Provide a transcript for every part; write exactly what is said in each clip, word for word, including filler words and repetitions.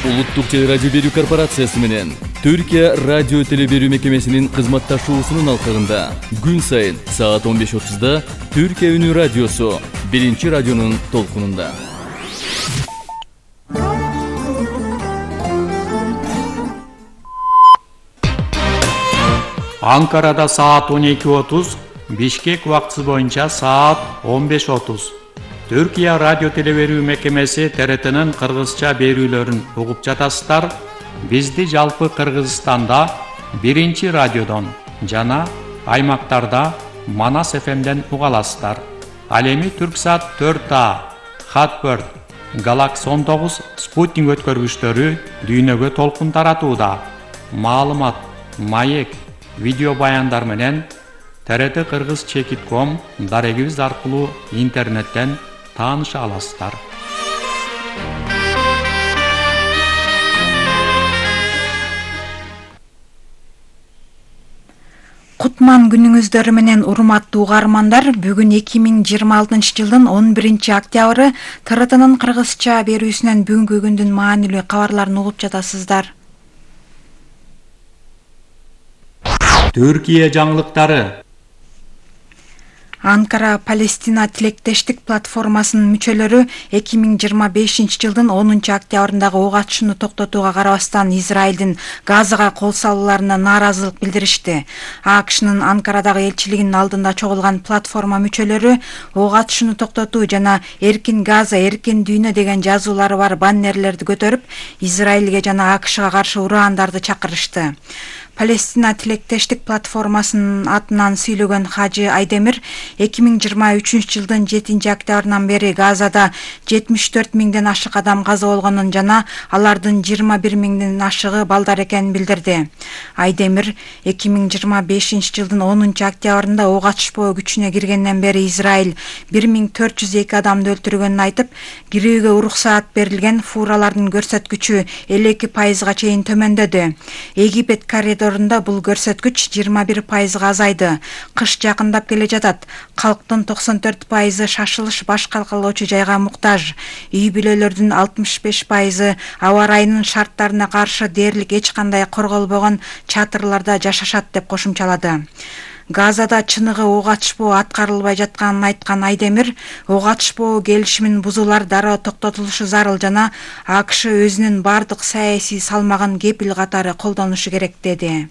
Улуттук телерадио берүү корпорациясы менен Түркия радио теле берүү мекемесинин кызматташуусунун алкагында күн сайын саат он беш отузда Түркия үнү радиосу биринчи радионун толкунунда. Анкарада саат он эки отуз, Бишкек убактысы боюнча саат он беш отуз. Түркия радио теле берүү мекемеси Т Р Т'нин кыргызча берүүлөрүн угуп жатасыздар. Бизди жалпы Кыргызстанда биринчи радиодон жана аймактарда Манас Ф M'ден уга аласыздар. Ал эми Түрксат төрт А, Хатбird, Galaxy он тогуз спутник өткөргүчтөрү дүйнөгө толкун таратууда. Маалымат, маек, видео баяндар менен Т Р Т Кыргыз чекит ком дарегибиз аркылуу интернеттен тааныша аласыздар. Кутман күнүңүздөр менен урматтуу угармандар, бүгүн эки миң жыйырма алтынчы жылдын он биринчи октябры Т Р T'нын кыргызча берүүсүнөн бүгүнкү күндүн маанилүү кабарларын угуп жатасыздар. Түркия жаңылыктары. Анкара Палестина тилектештик платформасынын мүчөлөрү эки миң жыйырма бешинчи жылдын онунчу октябрындагы ок атышууну токтотууга карабастан Израилдин Газага кол салууларына нааразылык билдиришти. А К Ш'нын Анкарадагы элчилигинин алдында чогулган платформа мүчөлөрү ок атышууну токтотуу жана эркин Газа, эркин дүйнө деген жазуулары бар баннерлерди көтөрүп, Израилге жана А К Ш'га каршы ураандарды чакырышты. Палестина тилектештик платформасынын атынан сүйлөгөн Хажы Айдемир эки миң жыйырма үчүнчү жылдын жетинчи октябрынан бери Газада жетимиш төрт миңден ашык адам каза болгонун жана алардын жыйырма бир миңден ашыгы балдар экенин билдирди. Айдемир эки миң жыйырма бешинчи жылдын онунчу октябрында ок атышпоо күчүнө киргенден бери Израиль бир миң төрт жүз эки адамды өлтүргөнүн айтып, кирүүгө уруксаат берилген фуралардын көрсөткүчү элүү эки пайызга чейин төмөндөдү. Египет коридорунда бул көрсөткүч жыйырма бир пайызга азайды. Кыш жакындап келе жатат. Калктын токсон төрт пайызы шашылыш баш калкалоочу жайга муктаж. Үй бүлөлөрдүн алтымыш беш пайызы аба ырайынын шарттарына каршы дээрлик эч кандай корголбогон чатырларда жашашат деп кошумчалады. Газада чыныгы ок атышпоо аткарылбай жатканын айткан Айдемир, ок атышпоо келишимин бузуулар дароо токтотулушу зарыл жана А К Ш өзүнүн бардык саясий салмагын кепил катары колдонушу керек деди.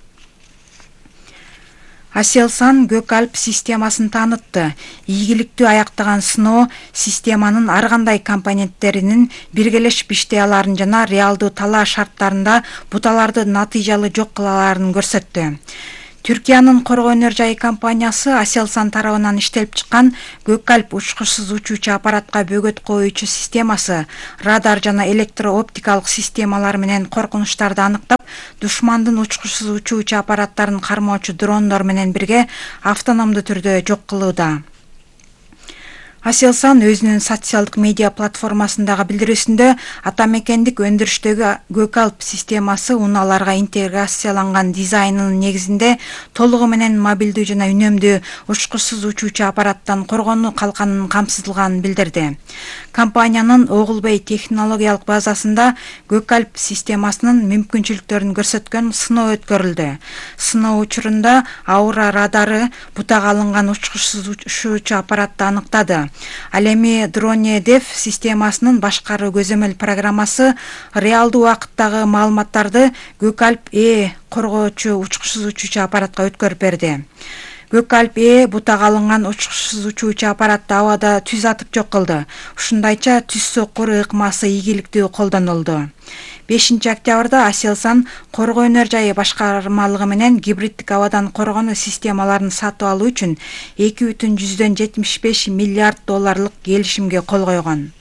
Aselsan Көк Алп системасын таанытты. Ийгиликтүү аяктаган сыноо системанын ар кандай компоненттеринин биргелешип иштей аларын жана реалдуу талаа шарттарында буталарды натыйжалуу жок кыла аларын көрсөттү. Түркиянын Коргоо өнөр жайы компаниясы Aselsan тарабынан иштелип чыккан Көк Алп учкучсуз учуучу аппаратка бөгөт коюучу системасы радар жана электрооптикалык системалар менен коркунучтарды аныктап, душмандын учкучсуз учуучу аппараттарын кармоочу дрондор менен бирге автономдуу түрдө жок кылууда. Aselsan өзүнүн социалдык медиа платформасындагы билдирүүсүндө атамекендик өндүрүштөгү Көк Алп системасы унааларга интеграцияланган дизайнынын негизинде толугу менен мобилдүү жана үнөмдүү учкучсуз учуучу аппараттан коргонуу калканын камсыздалганын билдирди. Компаниянын Огулбей технологиялык базасында Көк Алп системасынын мүмкүнчүлүктөрүн көрсөткөн сыноо өткөрүлдү. Сыноо учурунда Аура радары бутага алынган учкучсуз учуучу аппаратты аныктады. Ал эми DroneDev системасынын башкаруу көзөмөл программасы реалдуу убакыттагы маалыматтарды Көк Алп Э коргоочу учкучсуз учуучу аппаратка өткөрүп берди. Көк Алп Э бутага алынган учкучсуз учуучу аппаратты абада түз атып жок кылды. Ушундайча түз соккур ыкмасы ийгиликтүү колдонулду. бешинчи октябрда Aselsan Коргоо өнөр жайы башкармалыгы менен гибриддик абадан коргонуу системаларын сатып алуу үчүн эки бүтүн жүздөн жетимиш беш миллиард долларлык келишимге кол койгон.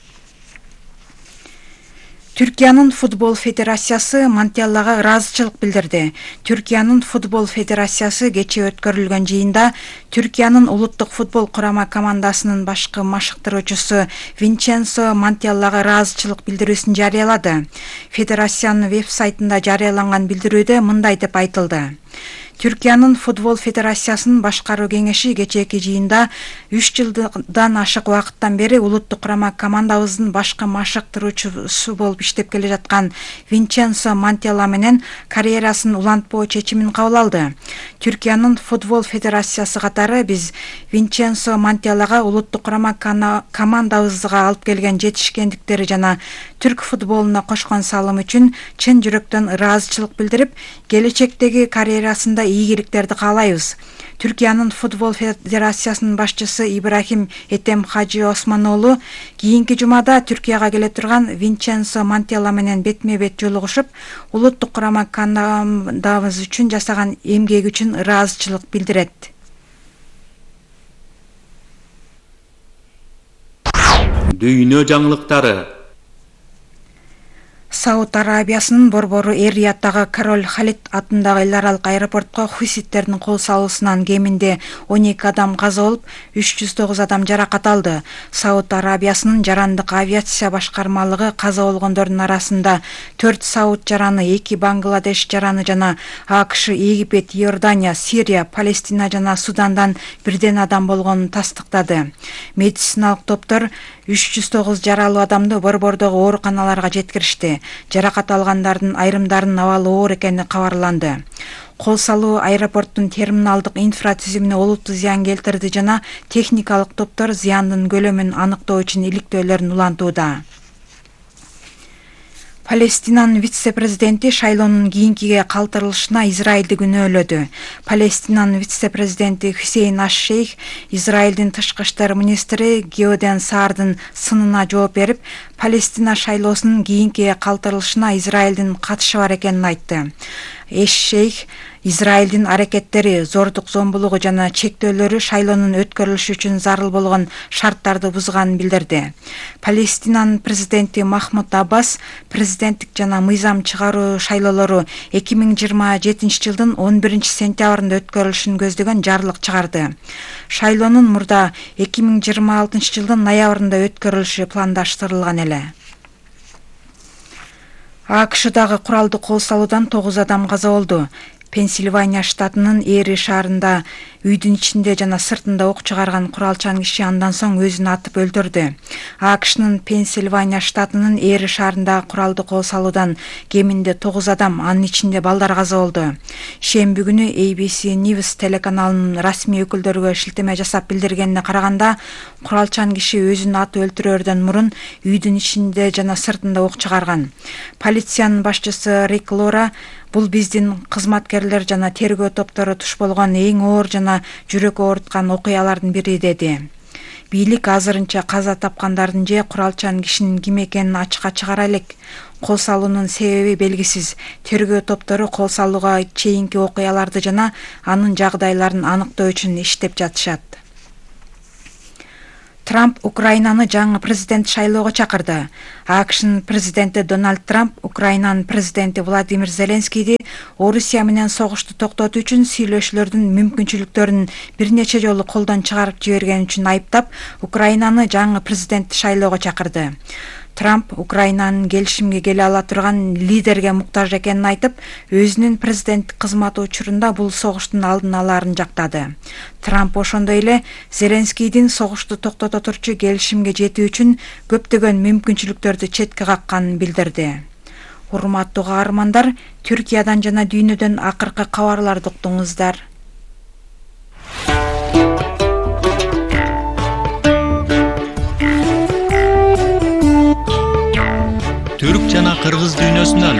Түркиянын футбол федерациясы Монтеллага ыраазычылык билдирди. Түркиянын футбол федерациясы кечээ өткөрүлгөн жыйында Түркиянын улуттук футбол курама командасынын башкы машыктыруучусу Винченцо Монтеллага ыраазычылык билдирүүсүн жарыялады. Федерациянын веб-сайтында жарыяланган билдирүүдө мындай деп айтылды. Түркиянын футбол федерациясынын башкаруу кеңеши кечээки жыйында үч жылдан ашык убакыттан бери улуттук курама командабыздын башкы машыктыруучусу болуп иштеп келе жаткан Винченцо Монтелло менен карьерасын улантпоо чечимин кабыл алды. Түркиянын футбол федерациясы катары биз Винченцо Монтеллого улуттук курама командабызга алып келген жетишкендиктери жана түрк футболуна кошкон салым үчүн чын жүрөктөн ыраазычылык билдирип, келечектеги карьерасында ийгиликтерди каалайбыз. Түркиянын футбол федерациясынын башчысы Ибрахим Этем Хажи Осмоноğlu кийинки жумада Түркияга келе турган Винченцо Монтелло менен бетме-бет жолугушуп, улуттук курама командабыз үчүн жасаган эмгеги үчүн ыраазычылык билдирет. Дүйнө жаңылыктары. Сауд Арабиясынын борбору Эр-Рияттагы Король Халид атындагы эл аралык аэропортко хуситтердин кол салуусунан кеминде он эки адам каза болуп, үч жүз тогуз адам жаракат алды. Сауд Арабиясынын жарандык авиация башкармалыгы каза болгондордун арасында төрт сауд жараны, эки Бангладеш жараны жана АКШ, Египет, Иордания, Сирия, Палестина жана Судандан бирден адам болгонун тастыктады. Медициналык топтор үч жүз тогуз жаралуу адамды борбордогу ооруканаларга жеткиришти. Жаракат алгандардын айрымдарынын абалы оор экени кабарланды. Кол салуу аэропорттун терминалдык инфратүзүмүнө олуттуу зыян келтирди жана техникалык топтор зыяндын көлөмүн аныктоо үчүн иликтөөлөрүн улантууда. Палестинанын вице-президенти шайлоонун кийинкиге калтырылышына Израилди күнөөлөдү. Палестинанын вице-президенти Хусейн Аш-Шейх Израилдин тышкы иштер министри Геоден Саардын сынына жооп берип, Палестина шайлоосунун кийинкиге калтырылышына Израилдин катышы бар экенин айтты. Эш-Шейх Израилдин аракеттери, зордук зомбулугу жана чектөөлөрү шайлоонун өткөрүлүшү үчүн зарыл болгон шарттарды бузганын билдирди. Палестинанын президенти Махмуд Аббас президенттик жана мыйзам чыгаруу шайлоолору эки миң жыйырма жетинчи жылдын он биринчи сентябрында өткөрүлүшүн көздөгөн жарлык чыгарды. Шайлоонун мурда эки миң жыйырма алтынчы жылдын ноябрында өткөрүлүшү пландаштырылган эле. АКШдагы куралдуу кол салуудан тогуз адам каза болду. Пенсильвания штатынын Эри шаарында үйдүн ичинде жана сыртында ок чыгарган куралчан киши андан соң өзүн атып өлтүрдү. АКШнын Пенсильвания штатынын Эри шаарында куралдуу кол салуудан кеминде тогуз адам, анын ичинде балдар каза болду. Шемби күнү A B C News телеканалынын расмий өкүлдөрүгө шилтеме жасап билдиргенине караганда, куралчан киши өзүн атып өлтүрөрдөн мурун үйдүн ичинде жана сыртында ок чыгарган. Полициянын башчысы Рик Лора бул биздин кызматкерлер жана тергөө топтору туш болгон эң оор жана жүрөк ооруткан окуялардын бири деди. Бийлик азырынча каза тапкандардын же куралчан кишинин ким экенин ачыкка чыгара элек. Кол салуунун себеби белгисиз. Тергөө топтору кол салууга чейинки окуяларды жана анын жагдайларын аныктоо үчүн иштеп жатышат. Трамп Украинаны жаңы президент шайлоого чакырды. АКШнын президенти Дональд Трамп Украинанын президенти Владимир Зеленскийди Орусия менен согушту токтотуу үчүн сүйлөшүүлөрдүн мүмкүнчүлүктөрүн бир нече жолу колдон чыгарып жиберген үчүн айыптап, Украинаны жаңы президент шайлоого чакырды. Трамп Украинанын келишимге келе ала турган лидерге муктаж экенин айтып, өзүнүн президенттик кызматы учурунда бул согуштун алдын алаарын жактады. Трамп ошондой эле Зеленскийдин согушту токтото турчу келишимге жетүү үчүн көптөгөн мүмкүнчүлүктөрдү четке какканын билдирди. Урматтуу каармандар, Түркиядан жана дүйнөдөн акыркы кабарларды уктуңуздар. Түрк жана кыргыз дүйнөсүнөн.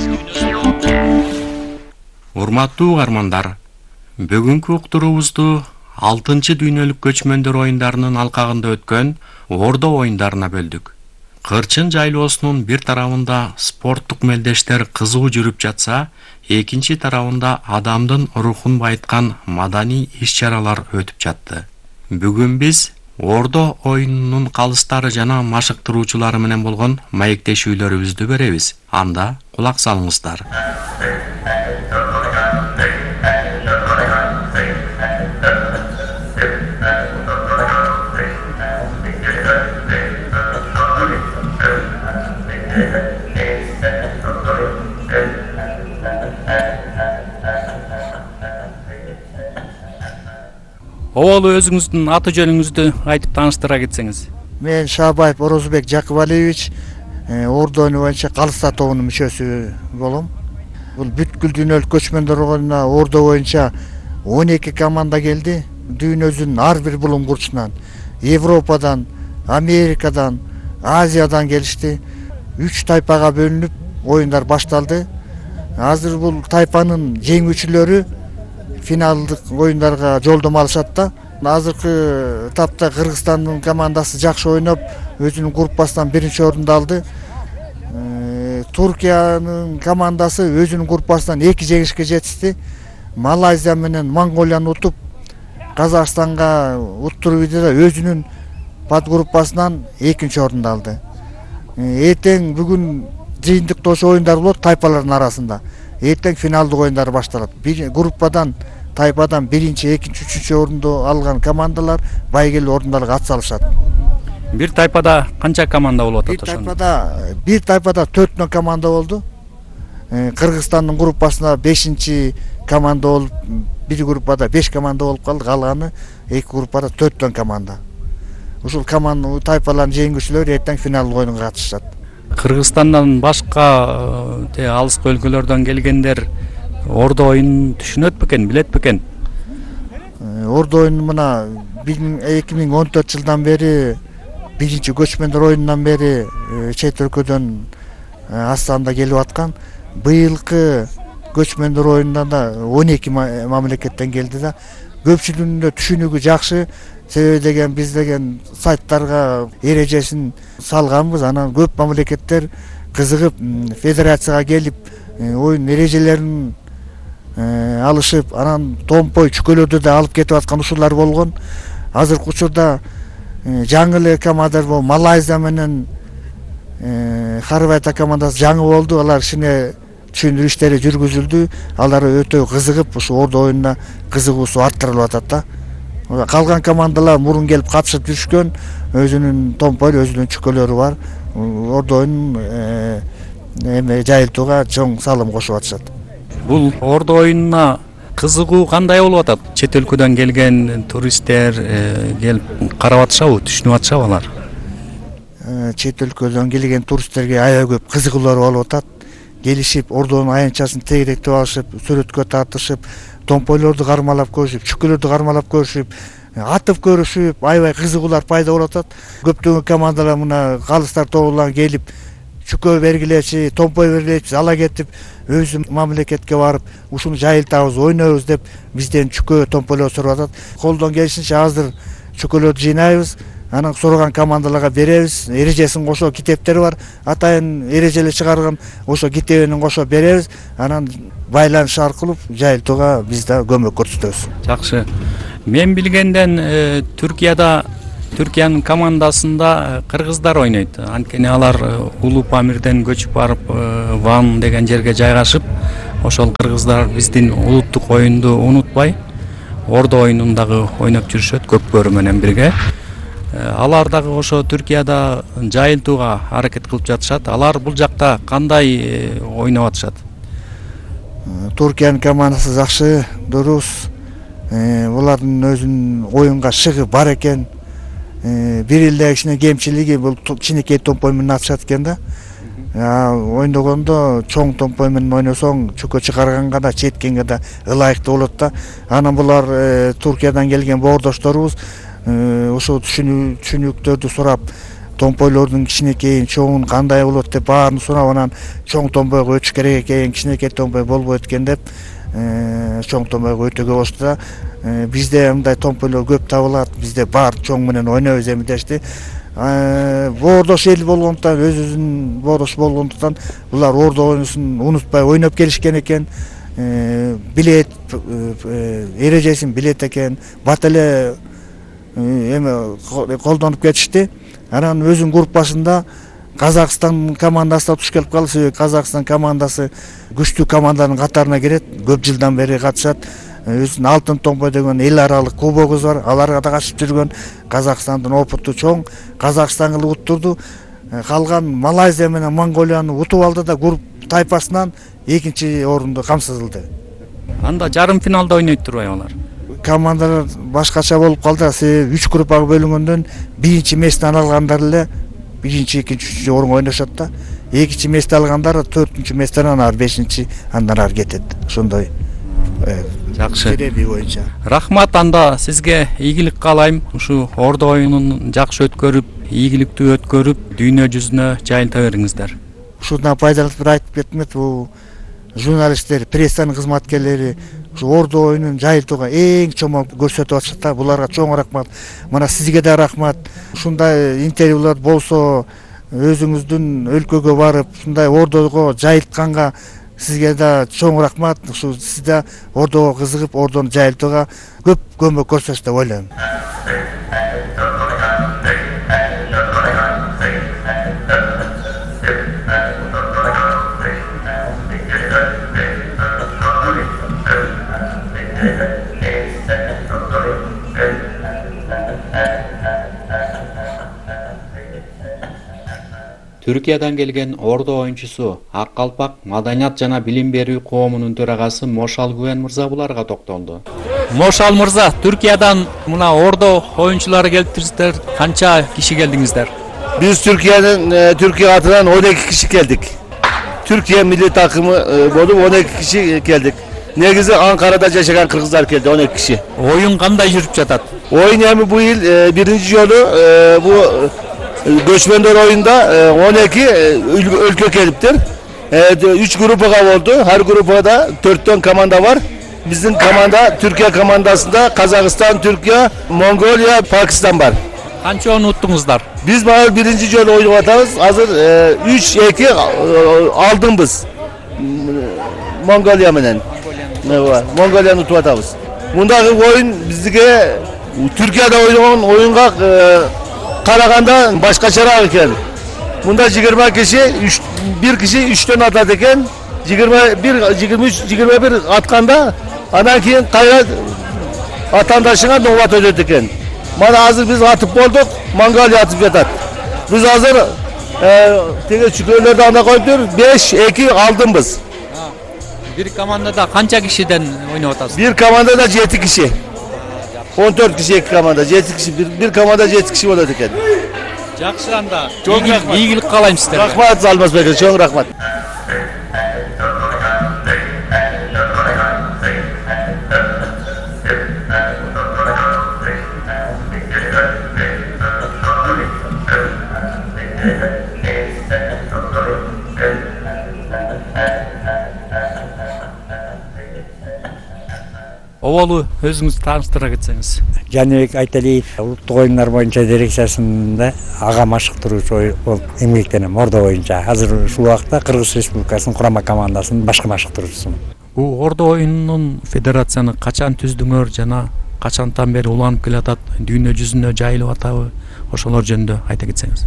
Урматтуу угармандар, бүгүнкү уктуруубузду алтынчы дүйнөлүк көчмөндөр оюндарынын алкагында өткөн Ордо оюндарына бөлдүк. Кырчын жайлоосунун бир тарабында спорттук мелдештер кызуу жүрүп жатса, экинчи тарабында адамдын рухун байыткан маданий иш-чаралар өтүп жатты. Бүгүн биз Ордо оюнунун калыстары жана машыктыруучулары менен болгон маектешүүлөрүбүздү беребиз. Анда кулак салыңыздар. Оболу өзүңүздүн аты жөнүңүздү айтып тааныштыра кетсеңиз. Мен Шаабаев Орозбек Жакыбалиевич, Ордо ойуну боюнча Калыста тобунун мүчөсү болом. Бул бүткүл дүйнөлүк көчмөндөр ойунуна Ордо боюнча он эки команда келди. Дүйнөдүн ар бир булуңгурчунан, Европадан, Америкадан, Азиядан келишти. Үч тайпага бөлүнүп оюндар башталды. Азыр бул тайпанын жеңүүчүлөрү финалдык оюндарга жолдомо алышат да. Азыркы тапта Кыргызстандын командасы жакшы ойноп, өзүнүн группасынан биринчи орунду алды. Туркиянын командасы өзүнүн группасынан эки жеңишке жетишти. Малайзия менен Монголияны утуп, Казакстанга уттуруп ийди да өзүнүн подгруппасынан экинчи орунду алды. Эртең бүгүн жыйынтыктоочу оюндар болот тайпалардын арасында. Эртең финалдык оюндар башталат. Бир группадан тайпадан биринчи, экинчи, үчүнчү орунду алган командалар байгелүү орундарга ат салышат. Бир тайпада канча команда болуп атат Бир ошондо? тайпада бир тайпада төртөн команда болду. Кыргызстандын группасына бешинчи команда болуп, бир группада беш команда болуп калды, калганы эки группада төртөн команда. Ушул команда тайпалардын жеңүүчүлөрү эртең финалдык оюнга катышат. Кыргызстандан башка те алыскы өлкөлөрдөн келгендер Ордо оюнун түшүнөт бекен, билет бекен? Ордо оюну мына эки миң он төрт жылдан бери, биринчи көчмөндөр оюнунан бери чет өлкөдөн Астанада келип аткан. Быйылкы көчмөндөр оюнунда да он эки мамлекеттен келди да. Көпчүлүгүнүн да түшүнүгү жакшы. Себеби деген биз деген сайттарга эрежесин салганбыз. Анан көп мамлекеттер кызыгып федерацияга келип оюн эрежелерин алышып, анан томпой чүкөлөрдү да алып кетип аткан ушулар болгон. Азыркы учурда жаңы эле командар бул Малайзия менен Хорватия командасы жаңы болду. Алар ишине түшүндүрүү иштери жүргүзүлдү. Алар өтө кызыгып, ушу Ордо оюнуна кызыгуусу арттырылып атат да. Калган командалар мурун келип катышып жүрүшкөн, өзүнүн томпой, өзүнүн чүкөлөрү бар. Ордо оюнун эме жайылтууга чоң салым кошуп атышат. Бул Ордо оюнуна кызыгуу кандай болуп атат? Чет өлкөдөн келген туристтер келип карап атышабы, түшүнүп атышабы алар? Чет өлкөдөн келген туристтерге аябай көп кызыгуулар болуп атат. Келишип, Ордонун аянтчасын тегеректеп алышып, сүрөткө тартышып, томпойлорду кармалап көрүшүп, чүкөлөрдү кармалап көрүшүп, атып көрүшүп, аябай кызыгуулар пайда болуп атат. Көптөгөн командалар мына калыстар тобулан келип, чүкө бергилечи, томпой бергилечи, ала кетип, өзү мамлекетке барып, ушуну жайылтабыз, ойнойбуз деп бизден чүкө, томпойлор сурап атат. Колдон келишинче азыр чүкөлөрдү жыйнайбыз, анан сураган командаларга беребиз. Эрежесин кошо китептер бар, атайын эрежелер чыгарган, ошо китебинен кошо беребиз. Анан байланыш аркылуу жайылтууга биз да көмөк көрсөтөбүз. Жакшы. Мен билгенден Түркияда Түркиянын командасында кыргыздар ойнойт. Анткени алар Улуу Памирден көчүп барып Ван деген жерге жайгашып, ошол кыргыздар биздин улуттук оюнду унутпай Ордо оюнундагы ойноп жүрүшөт көпкөрү менен бирге. Алар дагы ошо Түркияда жайылтууга аракет кылып жатышат. Алар бул жакта кандай ойноп атышат? Туркиянын командасы жакшы, дурус. Булардын өзүнүн оюнга шыгы бар экен. Бир эле кичине кемчилиги бул кичинекей томпой менен атышат экен да. Ойногондо чоң томпой менен ойносоң, чүкө чыгарганга да, четкенге да ылайыктуу болот да. Анан булар Туркиядан келген боордошторубуз. Ошо түшүнүктөрдү сурап, томпойлордун кичинекейин, чоңун кандай болот деп баарын сурап, анан чоң томпойго өтүш керек экен, кичинекей томпой болбойт экен деп чоң томпойго өтүүгө болушту да. Бизде мындай томпойлор көп табылат, бизде бар чоң менен ойнойбуз эми дешти. Боордош эл болгондуктан, өз-өзүнүн боордош болгондуктан булар Ордо оюнун унутпай ойноп келишкен экен. Билет эрежесин билет экен, бат эле эме колдонуп кетишти. Анан өзүнүн группасында Казакстан командасы да туш келип калды. Себеби Казакстан командасы күчтүү команданын катарына кирет. Көп жылдан бери катышат. Өзүнүн алтын томпой деген эл аралык кубогубуз бар. Аларга да катышып жүргөн. Казакстандын опыту чоң. Казакстан кылып уттурду. Калган Малайзия менен Монголияны утуп алды да групп тайпасынан экинчи орунду камсыздылды. Анда жарым финалда ойнойт турбайбы алар? командалар башкача болуп калды. Себеби үч группага бөлүнгөндөн биринчи месте алгандар эле биринчи, экинчи, үчүнчү орунга ойношот да. Экинчи месте алгандар төртүнчү месттен анан ары бешинчи, андан ары кетет. Ошондой жакшы жереби боюнча. Рахмат, анда сизге ийгилик каалайм. Ушу Ордо оюнун жакшы өткөрүп, ийгиликтүү өткөрүп, дүйнө жүзүнө жайылта бериңиздер. Ушундан пайдаланып бир айтып кетмек, бул журналисттер, пресстанын кызматкерлери ушу Ордо оюнун жайылтууга эң чоң көрсөтүп атышат да. Буларга чоң рахмат. Мына сизге да рахмат. Ушундай интервьюлар болсо, өзүңүздүн өлкөгө барып, ушундай Ордого жайылтканга сизге да чоң рахмат. Ушу сиз да Ордого кызыгып, Ордону жайылтууга көп көмөк көрсөтөсүз деп ойлойм. Түркиядан келген Ордо оюнчусу Ак Калпак Маданият жана билим берүү коомунун төрагасы Мошал Гүвен мырза буларга токтолду. Мошал мырза, Түркиядан мына Ордо оюнчулары келиптирсиздер. Канча киши келдиңиздер? Biz Türkiye'nin Türkiye adından on iki kişi geldik. Türkiye milli takımı bolup on iki kişi geldik. Negizi Ankara'da yaşayan Kırgızlar geldi on iki kişi. Oyun kандай жүрүп жатат? Oyun yani bu yıl e, birinci yolu e, bu e, göçmenler oyunda e, on iki e, ülke geliptir. E, üç grupa oldu. Her grupa da dörtten komanda var. Bizim komanda Türkiye komandasında Kazakistan, Türkiye, Mongolia, Pakistan var. Kança onu uttunguzlar? Biz bana birinci yolu oynatırız. Hazır üç iki aldım biz. Mongolia menen. Ne var? Mongolia'nı utuvatağız. Bundaki oyun bizde Türkiye'de oynanan oyunga e, karaganda başka çarak iken. Bunda yigirme kişi, üç, bir kişi üçten atar iken, yigirme bir, yigirme üç, yigirme bir atkanda, anan keyin kayra atandaşına novat ödedi iken. Mana hazır biz atıp olduk, Mongolia atıp yatar. Biz hazır e, tege çükürlerde anda koyup beş iki aldım biz. Bir komandada kança kişiden oynatасыз? Bir komandada yedi kişi. on dört kişi iki komanda, yedi kişi. Bir, bir komanda yedi kişi oluyor iken. Жақсы анда. Çok rahmat. İyilik қалайм сіздерге. Rahmat Zalmaz Bey, çok rahmat. Оболу өзүңүз тааныштыра кетсеңиз. Жаныбек Айталиев улуттук оюндар боюнча дирекциясында ага машыктыруучу болуп эмгектенем Ордо боюнча. Азыр ушул убакта Кыргыз Республикасынын курама командасынын башкы машыктыруучусумун. Бул Ордо оюнунун федерацияны качан түздүңөр жана качантан бери уланып келатат, дүйнө жүзүнө жайылып атабы? Ошолор жөнүндө айта кетсеңиз.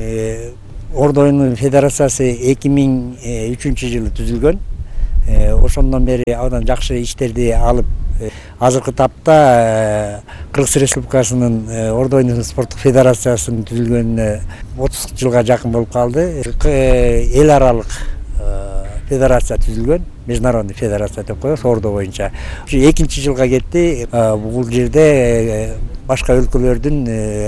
Ордо оюнунун федерациясы эки миң үчүнчү жылы түзүлгөн. Ошондон бери абдан жакшы иштерди алып, азыркы тапта Кыргыз Республикасынын Ордо оюну спорттук федерациясынын түзүлгөнүнө отуз жылга жакын болуп калды. Эл аралык федерация түзүлгөн, международный федерация деп коебуз Ордо боюнча. Экинчи жылга кетти. Бул жерде башка өлкөлөрдүн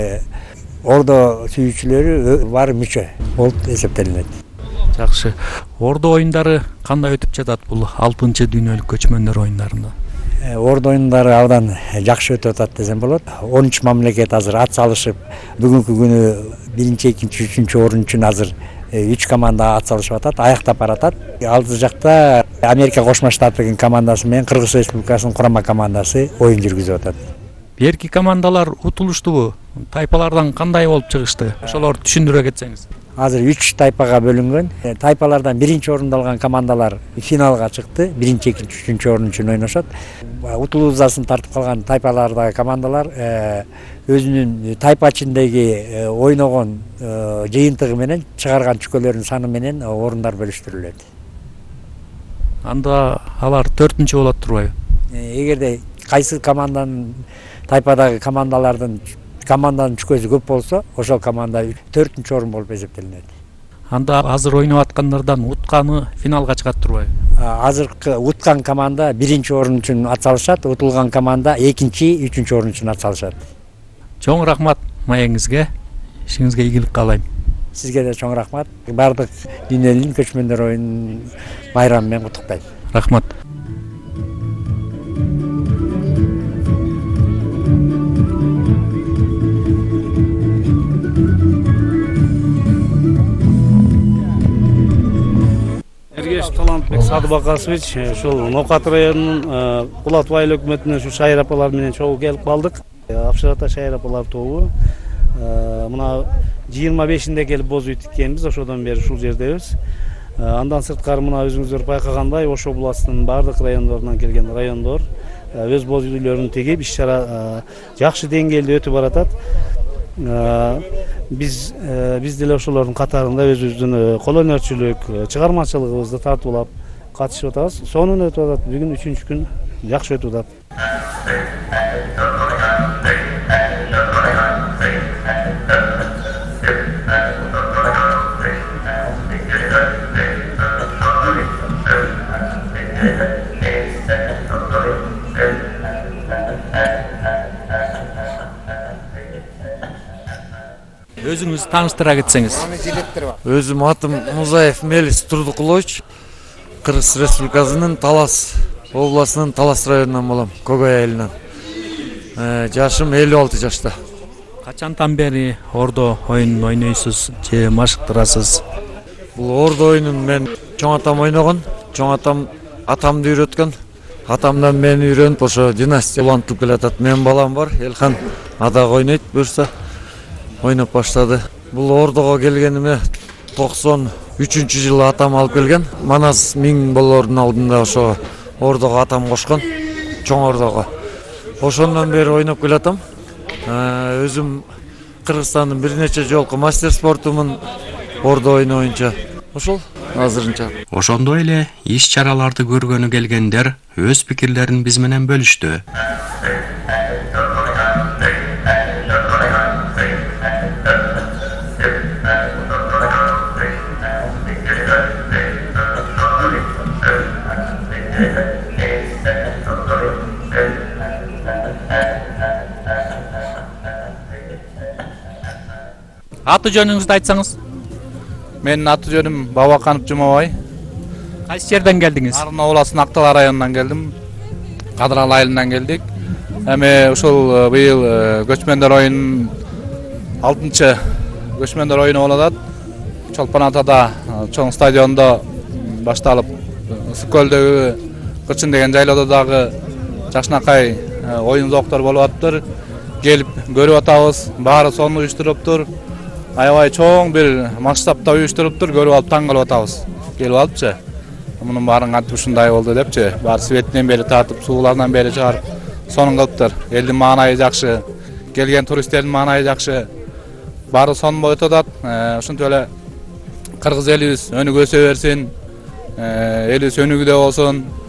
Ордо сүйүүчүлөрү бар мүчө болуп эсептелинет. Жакшы. Ордо оюндары кандай өтүп жатат бул алтынчы дүйнөлүк көчмөндөр оюндарында? Ордо оюндары абдан жакшы өтүп атат десем болот. он үч мамлекет азыр ат салышып, бүгүнкү күнү биринчи, экинчи, үчүнчү орун үчүн азыр үч команда ат салышып атат, аяктап баратат. Алды жакта Америка Кошмо Штаттарынын командасы менен Кыргыз Республикасынын курама командасы оюн жүргүзүп атат. Берки командалар утулуштубу? Тайпалардан кандай болуп чыгышты? Ошолорду түшүндүрө кетсеңиз. Азыр үч тайпага бөлүнгөн. Тайпалардан биринчи орунду алган командалар финалга чыкты. биринчи, экинчи, үчүнчү орун үчүн ойношот. Утулуузасын тартып калган тайпалардагы командалар өзүнүн тайпа ичиндеги ойногон жыйынтыгы менен чыгарган чүкөлөрүнүн саны менен орундар бөлүштүрүлөт. Анда алар төртүнчү болот турбайбы? Эгерде кайсы команданын тайпадагы командалардын команданын чүкөсү көп болсо, ошол команда төртүнчү орун болуп эсептелинет. Анда азыр ойноп аткандардан утканы финалга чыгат турбайбы? Азыркы уткан команда биринчи орун үчүн ат салышат, утулган команда экинчи, үчүнчү орун үчүн ат салышат. Чоң рахмат маегиңизге. Ишиңизге ийгилик каалайм. Сизге да чоң рахмат. Бардык дүйнөлүк көчмөндөр оюнун майрамы менен куттуктайм. Рахмат. Эргеш Талантбек Садыбакасович, ушул Ноокат районунун Кулатов айыл өкмөтүнөн ушу шайыр апалар менен чогуу келип калдык. Апшырата шайыр апалар тобу мына жыйырма бешинде келип боз үй тиккенбиз, ошодон бери ушул жердебиз. Андан сырткары мына өзүңүздөр байкагандай Ош областынын бардык райондорунан келген райондор өз боз үйлөрүн тигип, иш чара жакшы деңгээлде өтүп баратат. Биз биз деле ошолордун катарында өзүбүздүн кол өнөрчүлүк, чыгармачылыгыбызды тартуулап катышып атабыз. Сонун өтүп атат. Бүгүн үчүнчү күн жакшы өтүп атат. Өзүңүз тааныштыра кетсеңиз. Өзүм атым Музаев Мелис Турдукулович, Кыргыз Республикасынын Талас областынын Талас районунан болом, Когой айылынан. Жашым элүү алты жашта. Качантан бери ордо оюнун ойнойсуз же машыктырасыз? Бул ордо оюнун мен чоң атам ойногон, чоң атам атамды үйрөткөн. Атамдан мени үйрөнүп ошо династия улантылып келатат. Мен балам бар, Элхан ада ойнойт, буюрса ойноп баштады. Бул ордого келгениме токсон үчүнчү жылы атам алып келген. Манас миң болордун алдында ошо ордого атам кошкон, чоң ордого. Ошондон бери ойноп келатам. Өзүм Кыргызстандын бир нече жолку мастер спортумун ордо ойну боюнча. Ошол азырынча. Ошондой эле иш чараларды көргөнү келгендер өз пикирлерин биз менен бөлүштү. Аты жөнүңүздү айтсаңыз? Менин аты жөнүм Бабаканов Жумабай. Кайсы жерден келдиңиз? Арын областынын Актала районунан келдим. Кадырал айылынан келдик. Эми ушул быйыл көчмөндөр оюнунун алтынчы көчмөндөр оюну болуп атат. Чолпон Атада чоң стадиондо башталып, Ысык көлдөгү Кырчын деген жайлоодо дагы жакшынакай оюн зоктор болуп атыптыр. Келип көрүп атабыз. Баары сонун уюштуруптур. Аябай чоң бир масштабта уюштуруптур, көрүп алып таң калып атабыз. Келип алыпчы. Мунун баарын кантип ушундай болду депчи, баары светинен бери тартып, суулардан бери чыгарып, сонун кылыптыр. Элдин маанайы жакшы, келген туристтердин маанайы жакшы. Баары сонун өтүп атат. Ушинтип эле кыргыз элибиз өнүгө өсө берсин, элибиз өнүгүүдө болсун.